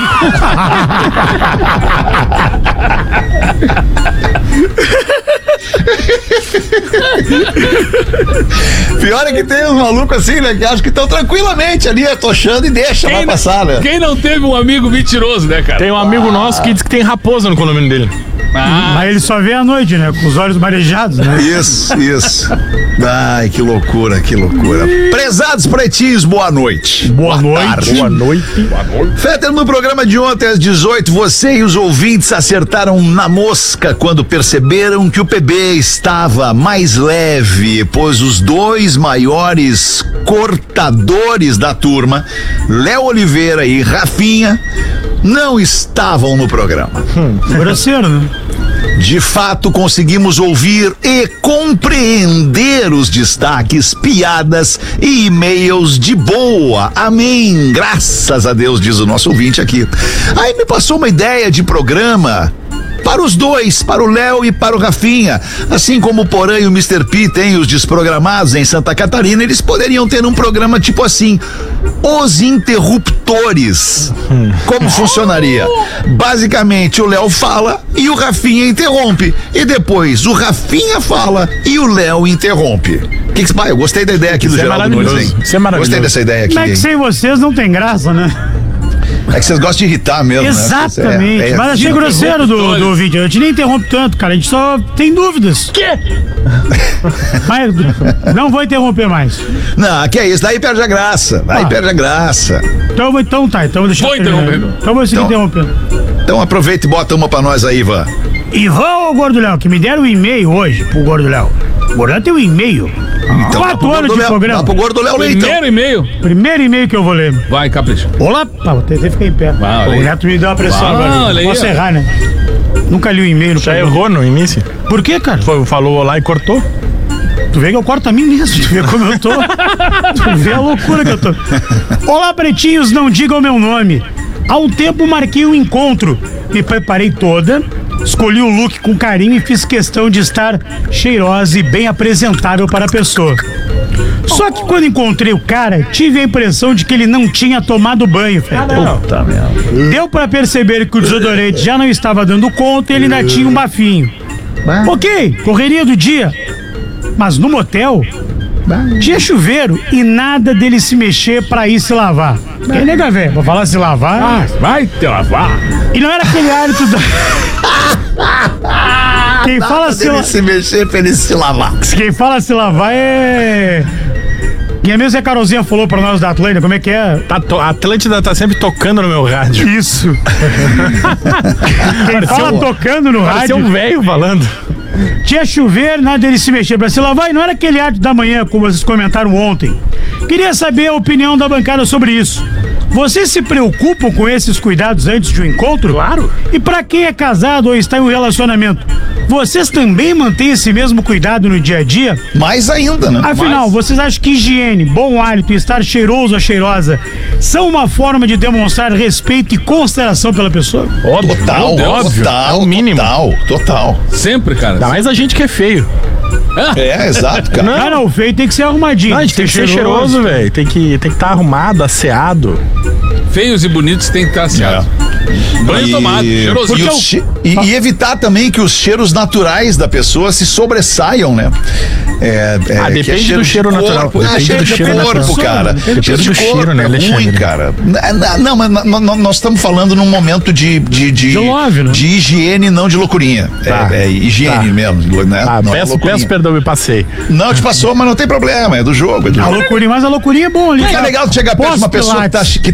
Pior é que tem uns malucos assim, né? Que acham que estão tranquilamente ali, atochando e deixa, vai passar, né? Quem não teve um amigo mentiroso, né, cara? Tem um amigo nosso que diz que tem raposa no condomínio dele. Ah. Mas ele só vê à noite, né? Com os olhos marejados, né? Isso, isso. Ai, que loucura, que loucura. Prezados pretinhos, boa noite. Boa, boa noite. Tarde. Boa noite. Boa noite. Fetter, no programa de ontem às dezoito, você e os ouvintes acertaram na mosca quando perceberam que o P B estava mais leve, pois os dois maiores cortadores da turma, Léo Oliveira e Rafinha, não estavam no programa. Hum, grosseiro, né? De fato, conseguimos ouvir e compreender os destaques, piadas e e-mails de boa. Amém. Graças a Deus, diz o nosso ouvinte aqui. Aí me passou uma ideia de programa para os dois, para o Léo e para o Rafinha. Assim como o Porã e o mister P têm os desprogramados em Santa Catarina, eles poderiam ter um programa tipo assim, Os Interruptores. Como funcionaria? Basicamente, o Léo fala e o Rafinha interrompe. E depois, o Rafinha fala e o Léo interrompe. Que que, pai, eu gostei da ideia aqui do Isso é Geraldo Nunes, hein? Isso é maravilhoso. Gostei dessa ideia aqui. Como é que sem vocês não tem graça, né? É que vocês gostam de irritar mesmo, Exatamente. né? É, é, Mas achei grosseiro do, do vídeo. A gente nem interrompe tanto, cara. A gente só tem dúvidas. Quê? Mas não vou interromper mais. Não, que é isso. Daí perde a graça. Daí Ah. perde a graça. Então, vou- então tá. Então vou deixar. Vou terminar. interrompendo. Então vou seguir Então- interrompendo. Então aproveita e bota uma pra nós aí, Ivan. Ivan ou Gordo Léo, que me deram um e-mail hoje pro Gordo Léo. O Gordo Léo tem um e-mail. Então, dá Quatro pro anos Gordo de Léo- programa. Dá pro Gordo Léo ler, então. Primeiro e-mail. Primeiro e-mail que eu vou ler. Vai, capricha. Olá, pá, vou até ficar em pé. Vai, olha o aí. Neto me deu uma pressão Vai, agora. olha aí, Posso ó. errar, né? Nunca li o e-mail no Já programa. errou no início? Por quê, cara? Foi, falou olá e cortou? Tu vê que eu corto a mim mesmo, tu vê como eu tô. Tu vê a loucura que eu tô. Olá, pretinhos, não digam meu nome. Há um tempo marquei um encontro. Me preparei toda, escolhi o look com carinho e fiz questão de estar cheirosa e bem apresentável para a pessoa. Só que quando encontrei o cara, tive a impressão de que ele não tinha tomado banho, Fred. Puta merda. Deu pra perceber que o desodorante já não estava dando conta e ele ainda tinha um bafinho. Ok, correria do dia. Mas no motel, tinha chuveiro e nada dele se mexer pra ir se lavar. Quem nega, velho? Vou falar se lavar. Ah, vai te lavar. E não era aquele hálito da... Quem fala se Dele lavar... se mexer pra ele se lavar. Quem fala se lavar é... Quem é mesmo que a Carolzinha falou pra nós da Atlântida, como é que é? Tá to- a Atlântida tá sempre tocando no meu rádio. Isso. Quem Pareceu fala um- tocando no Parecia rádio... um velho falando. Tinha chuveiro, nada dele se mexer pra se lavar e não era aquele ato da manhã, como vocês comentaram ontem. Queria saber a opinião da bancada sobre isso. Vocês se preocupam com esses cuidados antes de um encontro? Claro. E pra quem é casado ou está em um relacionamento, vocês também mantêm esse mesmo cuidado no dia a dia? Mais ainda, né? Afinal, Mas- vocês acham que higiene, bom hálito e estar cheiroso ou cheirosa são uma forma de demonstrar respeito e consideração pela pessoa? Óbvio. Total, Meu Deus, total, é o mínimo. total, total. Sempre, cara. Ainda mais a gente que é feio. É, exato, cara. Ah, não, o feio tem que ser arrumadinho. Não, a gente tem que ser cheiroso, velho. Tem que tem que estar arrumado, asseado. Feios e bonitos tem que estar aseados. Banho tomado, cheiroso. E, os che- e- e evitar também que os cheiros naturais da pessoa se sobressaiam, né? É, é, Ah, que depende é do cheiro de natural. corpo. Ah, Depende cheiro do de cheiro corpo, natural. cara. Depende Cheiro de do corpo cheiro, né, é ruim, Alexandre? cara. N- Não, mas n- n- nós estamos falando num momento de de, de, De love, né? de higiene, não de loucurinha. Tá. É, é higiene Tá. mesmo, né? Ah, Não é peço, loucurinha. peço perdão, me passei. Não, te passou, mas não tem problema, é do jogo. É do A jogo. loucurinha, mas a loucurinha é bom ali. É legal tu chegar perto de uma pessoa que tá, que tá perfumada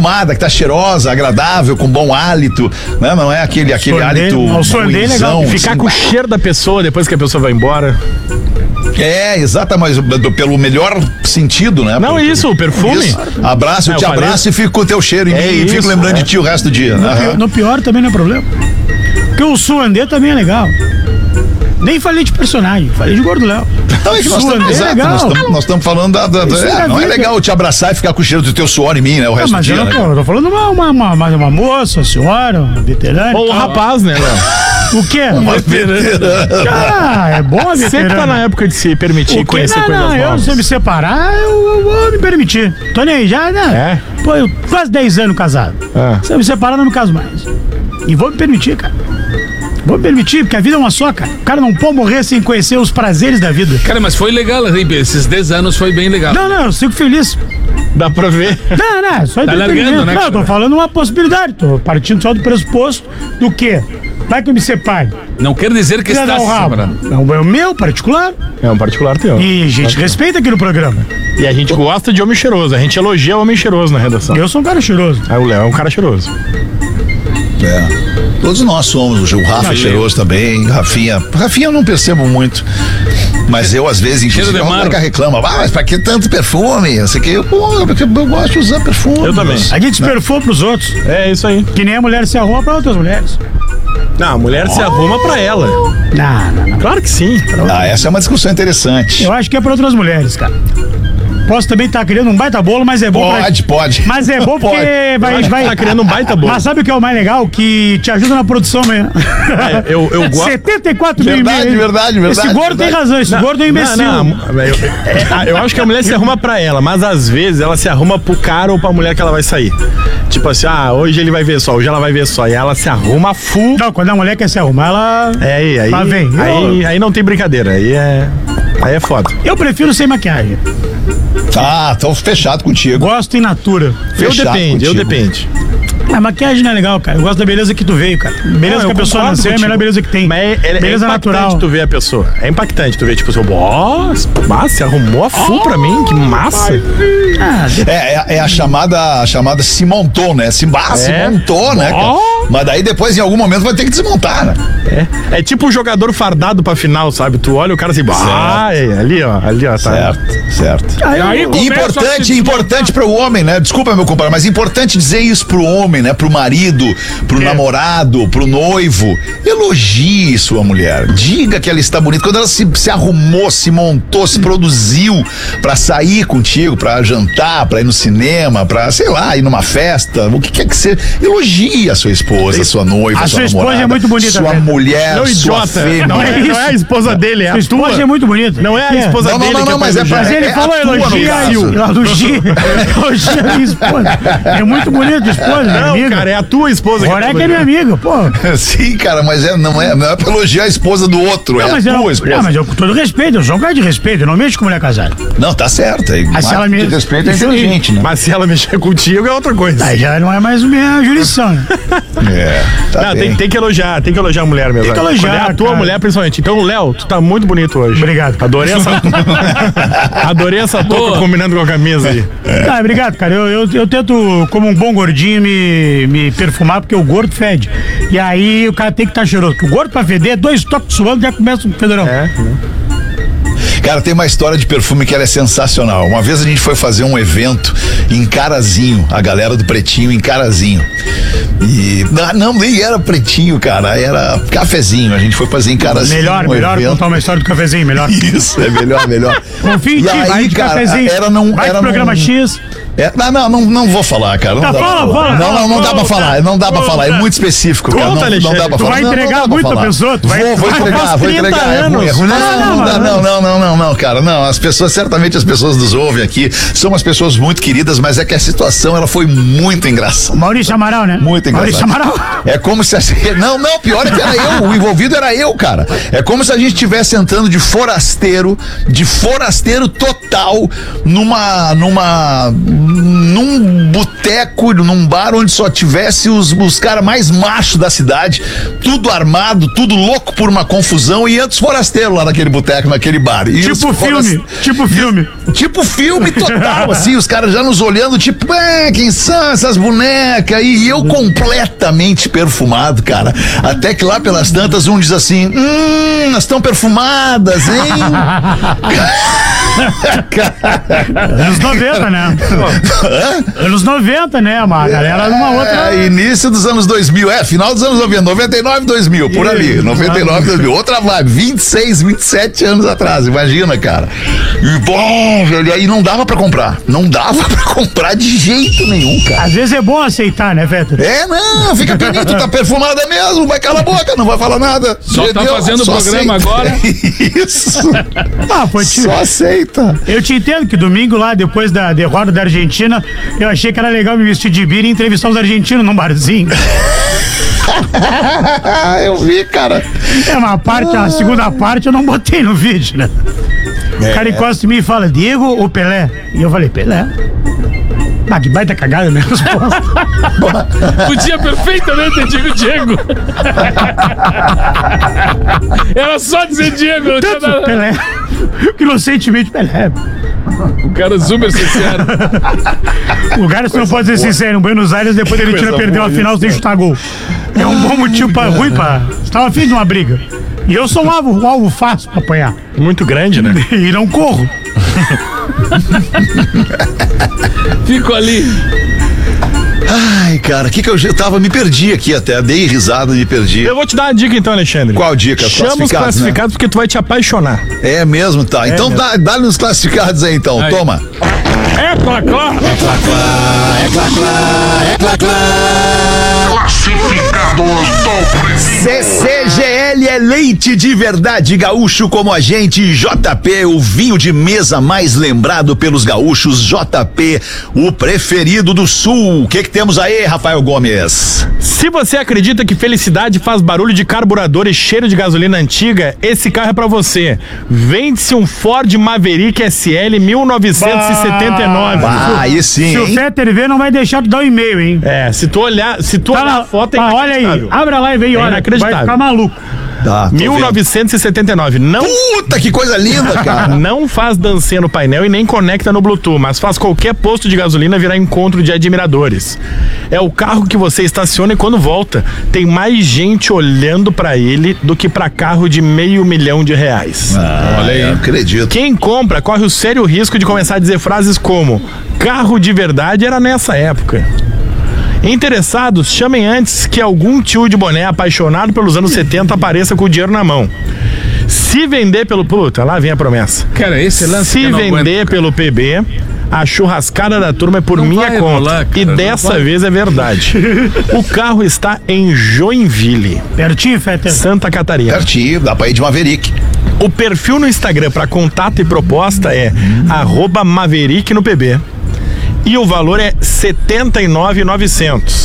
perfumada, que tá cheirosa, agradável, com bom hálito, né? Não é aquele, aquele hálito ruimzão. Ficar assim, com o cheiro da pessoa depois que a pessoa vai embora. É, exato, mas do, pelo melhor sentido, né? Não, Pelo, isso, o perfume. Isso. Abraço, eu é, te eu abraço e fico com o teu cheiro em é mim e fico isso, lembrando é. de ti o resto do dia. No, Aham. pior, no pior também não é problema. Porque o Suandê também é legal. Nem falei de personagem, falei de Gordo Léo. Então, é que nós estamos, é exato, legal. nós estamos, nós estamos falando da. da, da Isso é, é não é vida. legal te abraçar e ficar com o cheiro do teu suor em mim, né? O Ah, resto do mas eu dia. não Né? tô, eu tô falando uma, uma, uma, uma, uma moça, uma senhora, uma veterana. Ou um tal. rapaz, né, Léo? O quê? Veterana. Ah, é bom a Sempre tá veterana. na época de se permitir O quê? conhecer não, coisas não, eu, novas. se eu me separar, eu, eu vou me permitir. Tô nem aí, já, né? É? Pô, eu quase dez anos casado. Ah. Se eu me separar, não me caso mais. E vou me permitir, cara. Vou me permitir, porque a vida é uma só, cara. O cara não pode morrer sem conhecer os prazeres da vida. Cara, mas foi legal, esses dez anos foi bem legal. Não, não, eu fico feliz. Dá pra ver. Não, não, só Tá entretenimento. largando, né, Não, eu tô cara? falando uma possibilidade. Tô partindo só do pressuposto do quê? Vai que eu me separe. Não quer dizer que Quer está dar se o rabo. separando. Não, é o meu particular. É um particular teu. E a gente respeita aqui no programa. E a gente gosta de homem cheiroso. A gente elogia homem cheiroso na redação. Eu sou um cara cheiroso. Aí o Léo é um cara cheiroso. É. Todos nós somos, o Rafa é cheiroso também, Rafinha. Rafinha eu não percebo muito. Mas eu, às vezes, inclusive, Cheiro de a mar. moleca reclama, ah, mas pra que tanto perfume? Eu sei que eu, pô, eu, eu gosto de usar perfume. Eu também. A gente se perfuma pros outros. É isso aí. Que nem a mulher se arruma pra outras mulheres. Não, a mulher se arruma pra ela. Não, não, não. Claro que sim. Ah, essa é uma discussão interessante. Eu acho que é pra outras mulheres, cara. Posso também estar criando um baita bolo, mas é bom pra... Pode, pode. Mas é bom porque Eu vai, acho que vai... tá criando um baita bolo. Mas sabe o que é o mais legal? Que te ajuda na produção mesmo. É, eu, eu gosto. setenta e quatro mil Verdade, e-mails. verdade, verdade, Esse gordo verdade. tem razão, esse gordo é um imbecil. Não, não, eu, é, eu acho que a mulher se arruma pra ela, mas às vezes ela se arruma pro cara ou pra mulher que ela vai sair. Tipo assim, ah, hoje ele vai ver só, hoje ela vai ver só. E ela se arruma full. Não, quando a mulher quer se arrumar, ela... É aí, aí. Lá vem. Aí, aí não tem brincadeira. Aí é. Aí é foda. Eu prefiro sem maquiagem. Ah, tô fechado contigo. Gosto in natura. Eu Fechado depende, eu contigo. depende. A maquiagem não é legal, cara. Eu gosto da beleza que tu veio, cara. Beleza Não, que a eu pessoa concordo nasceu é a contigo. melhor beleza que tem. Mas é, é, beleza é impactante natural. tu ver a pessoa. É impactante tu ver, tipo, seu boss, mas se arrumou a full pra mim, que massa. Ah, de- É, é, é a chamada, a chamada se montou, né? Se, ah, se É. montou, né, cara? Ó. Mas daí depois, em algum momento, vai ter que desmontar, né? É, é tipo o jogador fardado pra final, sabe? Tu olha o cara assim, ah, é, ali ó, ali ó, tá. Certo, certo. Aí eu- Aí E começa a importante, se importante para o homem, né? Desculpa, meu compadre, mas importante dizer isso pro homem, né? Pro marido, pro É. namorado, pro noivo. Elogie sua mulher. Diga que ela está bonita. Quando ela se, se arrumou, se montou, se produziu pra sair contigo, pra jantar, pra ir no cinema, pra, sei lá, ir numa festa, o que quer que seja. Elogie a sua esposa, a sua noiva, A sua sua esposa namorada, é muito bonita, Sua velho. mulher, Não, sua idiota. fêmea. Não é, não é a esposa dele, é Sua a esposa tua. é muito bonita. Não é a esposa Não, não, dele não, que não, é mas é pra- Mas pra ele é falou a tua, no elogia, caso. elogia, elogia a minha esposa. É muito bonita a esposa, minha Não, amiga. cara, é a tua esposa que Roreca é minha amiga, pô. Sim, cara, mas é, não, é, não é pra elogiar a esposa do outro, é Não, mas a eu, tua não, esposa. não, mas eu com todo respeito, eu sou um cara de respeito, eu não mexo com mulher casada. Não, tá certo. Aí, Ah, se ela me- de respeito é Isso aí. inteligente, né? Mas se ela mexer contigo é outra coisa. Aí já não é mais minha jurisdição, né? É, tá Não, bem. tem, tem que elogiar, tem que elogiar a mulher mesmo. Tem que elogiar, Quando é a tua cara. mulher, principalmente. Então, Léo, tu tá muito bonito hoje. Obrigado. Adorei essa. Adorei essa touca Boa. combinando com a camisa aí. Ah, obrigado, cara. Eu, eu, eu tento, como um bom gordinho, me, me perfumar, porque o gordo fede. E aí o cara tem que estar cheiroso. Porque o gordo pra feder, dois toques suando, já começa um fedorão. É. Cara, tem uma história de perfume que ela é sensacional. Uma vez a gente foi fazer um evento em Carazinho, a galera do Pretinho em Carazinho. E não, não, nem era Pretinho, cara, era Cafezinho. A gente foi fazer em Carazinho. Melhor, um melhor evento. contar uma história do cafezinho, melhor. Isso, é melhor, melhor. Confia em E ti, aí, vai de cara, cafezinho. era não, vai era de programa num- X. É, não, não, não, não vou falar, cara. Não Tá, dá pra fala, falar. fala, não, não, não fala, dá pra falar. Não dá pra falar. É muito específico, cara. Conta, Não, não Alexandre. dá pra Tu falar. vai Não, não entregar dá pra muito a falar. pessoa, tu vai- Vou, vou vai entregar, faz vou trinta entregar. É ruim, é anos. ruim. Não, Ah, não, não, dá, não, não, não, não, não, não, cara. Não, as pessoas, certamente as pessoas nos ouvem aqui, são umas pessoas muito queridas, mas é que a situação, ela foi muito engraçada. Maurício Amaral, né? Muito engraçado. Maurício Amaral. É como se a... Não, não, pior é que era eu. O envolvido era eu, cara. É como se a gente estivesse entrando de forasteiro, de forasteiro total, numa. numa. num boteco, num bar onde só tivesse os, os caras mais machos da cidade, tudo armado, tudo louco por uma confusão, e antes forasteiros lá naquele boteco, naquele bar. E Tipo filme, tipo filme. Tipo filme total, assim, os caras já nos olhando, tipo, é, quem são essas bonecas aí? E eu completamente perfumado, cara. Até que lá pelas tantas um diz assim, hum, elas estão perfumadas, hein? Anos noventa, né? Anos noventa, né? Uma galera numa outra. É, início dos anos dois mil, é, final dos anos noventa, noventa e nove, dois mil, por ali. noventa e nove, dois mil. Outra vibe, vinte e seis, vinte e sete anos atrás, imagina, cara. E bom, velho, aí não dava pra comprar. Não dava pra comprar de jeito nenhum, cara. Às vezes é bom aceitar, né, Fetter? É, não, fica pininho, tu tá perfumada mesmo, vai calar a boca, não vai falar nada. Só Entendeu? tá fazendo o programa aceita. agora. Isso. Ah, pô, te... Só aceita. Eu te entendo que domingo lá, depois da derrota da Argentina, eu achei que era legal me vestir de bira e entrevistar os argentinos num barzinho. Eu vi, cara. É uma parte, a segunda parte eu não botei no vídeo, né? É. O cara encosta em mim e fala, Diego ou Pelé? E eu falei, Pelé. Ah, que baita cagada mesmo. Podia perfeitamente ter dito Diego. Era só dizer Diego. Não tinha Tanto nada. Pelé. Que inocentemente Pelé. O cara super sincero. O cara você não pode ser sincero. Em Buenos Aires, depois ele tira perdeu a final sem chutar gol. É um bom motivo pra ruim, pra. Você tava afim de uma briga. E eu sou um alvo, um alvo fácil pra apanhar. Muito grande, né? E não corro. Fico ali. Ai, cara, que que eu, eu tava, me perdi aqui até, dei risada, me perdi. Eu vou te dar uma dica então, Alexandre. Qual dica? Chama os Classificados, classificados, porque tu vai te apaixonar. É mesmo, tá. Então mesmo. dá, dá nos classificados aí, então, Aí. toma. É, clá, clá. C C G L é leite de verdade gaúcho como a gente. J P, o vinho de mesa mais lembrado pelos gaúchos. J P, o preferido do sul. O que que temos aí, Rafael Gomes? Se você acredita que felicidade faz barulho de carburador e cheiro de gasolina antiga, esse carro é pra você. Vende-se um Ford Maverick S L mil novecentos e setenta e nove. Ah, aí sim, Se o hein? Fetter ver, não vai deixar de dar um e-mail, hein? É, se tu olhar, se tu Tá olhar na a foto, é ah, olha aí, inacreditável. abre lá e vem, É olha. inacreditável. Vai ficar maluco. Tá, tô mil novecentos e setenta e nove. Não, Puta, que coisa linda, cara. não faz dancinha no painel e nem conecta no Bluetooth, mas faz qualquer posto de gasolina virar encontro de admiradores. É o carro que você estaciona e quando volta, tem mais gente olhando pra ele do que pra carro de meio milhão de reais. Ah, Olha aí. eu acredito. Quem compra corre o sério risco de começar a dizer frases como carro de verdade era nessa época. Interessados, chamem antes que algum tio de boné apaixonado pelos anos setenta apareça com o dinheiro na mão. Se vender pelo... Puta, lá vem a promessa. Cara, esse lance que Se eu não vender aguento, pelo P B, a churrascada da turma é por Não minha vai conta. rolar, cara, e não dessa vai. vez é verdade. O carro está em Joinville, Pertinho, Fetter. Santa Catarina. Pertinho, dá pra ir de Maverick. O perfil no Instagram para contato e proposta é arroba Maverick no P B. E o valor é setenta e nove mil e novecentos.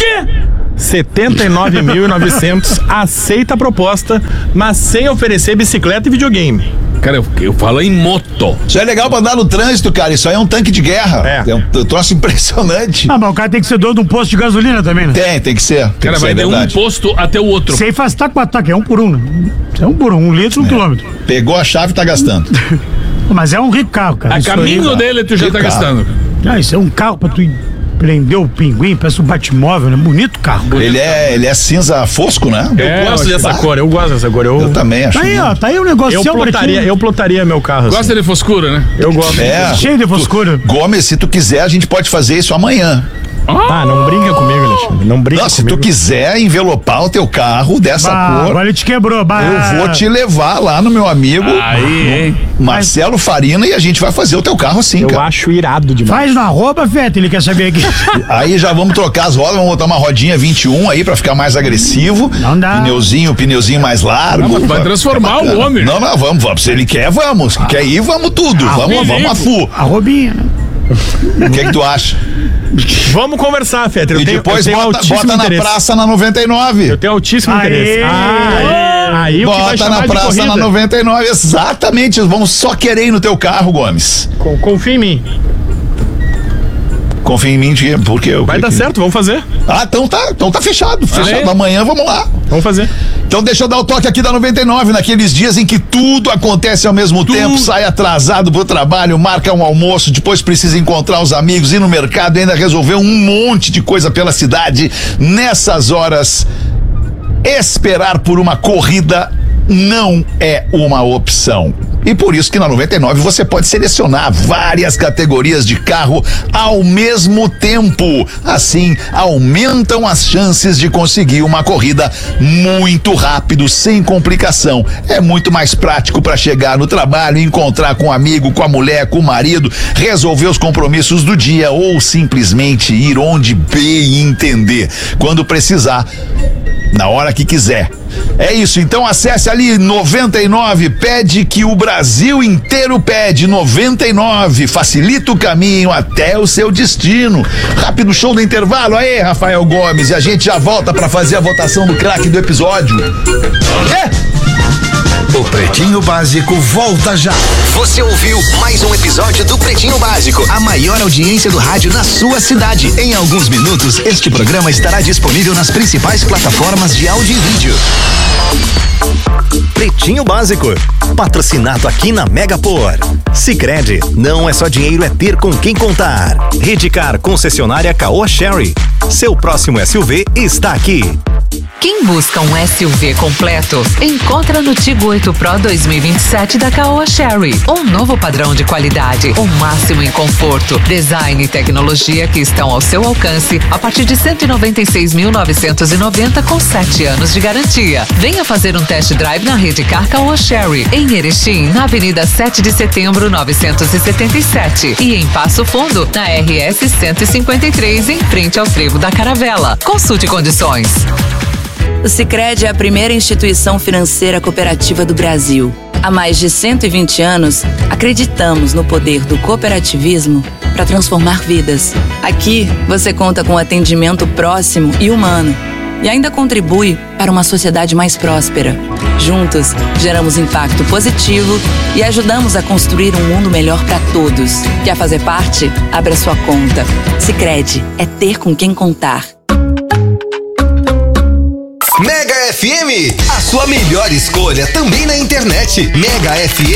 setenta e nove mil e novecentos. Aceita a proposta, mas sem oferecer bicicleta e videogame. Cara, eu, eu falo em moto. Isso é legal pra andar no trânsito, cara. Isso aí é um tanque de guerra. É. É um t- troço impressionante. Ah, mas o cara tem que ser dono de um posto de gasolina também, né? Tem, tem que ser. Tem Cara, que vai ser, de um verdade. posto até o outro. Sem faz taco pra taco, é um por um, né? É um por um, um litro, um É. quilômetro. Pegou a chave e tá gastando. Mas é um rico carro, cara. A Isso caminho aí, dele tu já Que tá carro. gastando. Ah, isso é um carro pra tu ir prender o pinguim, parece um Batmóvel, né? Bonito carro. Ele é, ele é cinza fosco, né? É, Eu gosto eu dessa acho- cor, eu gosto dessa cor. Eu, Eu também acho. Tá aí, ó, tá aí o negócio eu, pra ti. plotaria, eu plotaria meu carro. Assim. Gosta de foscura, né? Eu gosto. É. Cheio de foscura. Gomes, se tu quiser, a gente pode fazer isso amanhã. Ah, não brinca comigo, Alexandre. Não brinca Não, se comigo. tu quiser envelopar o teu carro dessa Bah, cor, agora ele te quebrou. Bah. eu vou te levar lá no meu amigo Aí, hein? Marcelo Farina e a gente vai fazer o teu carro assim, Eu cara. acho irado demais. Faz no arroba, Feta, ele quer saber aqui. Aí já vamos trocar as rodas, vamos botar uma rodinha vinte e um aí pra ficar mais agressivo. Não dá. Pneuzinho, pneuzinho mais largo. Não, mas vai transformar Bacana. o homem. Não, não, vamos, vamos. Se ele quer, vamos. Se quer ir, vamos tudo. Vamos, me vamos a ligo. fu. Arrobinha, né? O que que tu acha? Vamos conversar, Fetter. Eu E tenho, depois eu tenho bota, altíssimo bota na interesse. praça na noventa e nove. Eu tenho altíssimo Aê! interesse. Ah, aí, aí o que vai Bota chamar na de praça corrida. na noventa e nove, exatamente. Vamos só querer ir no teu carro, Gomes. Com- Confia em mim. Confia em mim, porque eu. Vai dar certo, vamos fazer. Ah, então tá, então tá fechado. Fechado. Amanhã, vamos lá. Vamos fazer. Então deixa eu dar o toque aqui da noventa e nove, naqueles dias em que tudo acontece ao mesmo tudo. tempo, sai atrasado pro trabalho, marca um almoço, depois precisa encontrar os amigos, ir no mercado e ainda resolver um monte de coisa pela cidade. Nessas horas, esperar por uma corrida não é uma opção. E por isso que na noventa e nove você pode selecionar várias categorias de carro ao mesmo tempo. Assim, aumentam as chances de conseguir uma corrida muito rápido, sem complicação. É muito mais prático para chegar no trabalho, encontrar com um amigo, com a mulher, com o marido, resolver os compromissos do dia ou simplesmente ir onde bem entender. Quando precisar, na hora que quiser. É isso, então acesse ali noventa e nove, pede que o Brasil inteiro pede. Noventa e nove, facilita o caminho até o seu destino. Rápido show do intervalo aí, Rafael Gomes, e a gente já volta pra fazer a votação do craque do episódio. É! O Pretinho Básico volta já. Você ouviu mais um episódio do Pretinho Básico, a maior audiência do rádio na sua cidade. Em alguns minutos, este programa estará disponível nas principais plataformas de áudio e vídeo. Pretinho Básico, patrocinado aqui na Megapor. Sicredi, não é só dinheiro, é ter com quem contar. Redcar, concessionária Caoa Chery. Seu próximo S U V está aqui. Quem busca um S U V completo, encontra no Tigo oito Pro dois mil e vinte e sete da Caoa Chery. Um novo padrão de qualidade, o máximo em conforto, design e tecnologia que estão ao seu alcance a partir de cento e noventa e seis mil novecentos e noventa com sete anos de garantia. Venha fazer um test drive na Redcar Caoa Chery, em Erechim, na Avenida sete de Setembro, novecentos e setenta e sete, e em Passo Fundo, na R S cento e cinquenta e três, em frente ao Trevo da Caravela. Consulte condições. O Sicredi é a primeira instituição financeira cooperativa do Brasil. Há mais de cento e vinte anos, acreditamos no poder do cooperativismo para transformar vidas. Aqui, você conta com atendimento próximo e humano e ainda contribui para uma sociedade mais próspera. Juntos, geramos impacto positivo e ajudamos a construir um mundo melhor para todos. Quer fazer parte? Abra sua conta. Sicredi é ter com quem contar. Mega F M, a sua melhor escolha também na internet. Mega F